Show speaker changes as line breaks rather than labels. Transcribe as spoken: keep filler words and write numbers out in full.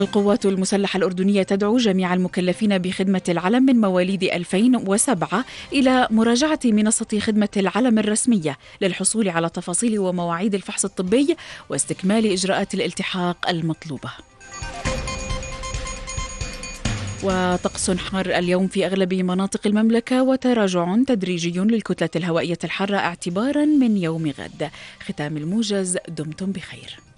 القوات المسلحة الأردنية تدعو جميع المكلفين بخدمة العلم من مواليد ألفين وسبعة إلى مراجعة منصة خدمة العلم الرسمية للحصول على تفاصيل ومواعيد الفحص الطبي واستكمال إجراءات الالتحاق المطلوبة. وطقس حار اليوم في أغلب مناطق المملكة، وتراجع تدريجي للكتلة الهوائية الحارة اعتبارا من يوم غد. ختام الموجز، دمتم بخير.